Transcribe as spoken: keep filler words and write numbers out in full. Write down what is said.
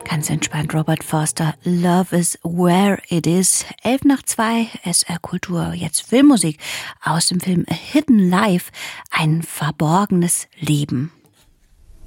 Ganz entspannt, Robert Forster. Love is where it is. Elf nach zwei, S R Kultur. Jetzt Filmmusik aus dem Film Hidden Life. Ein verborgenes Leben.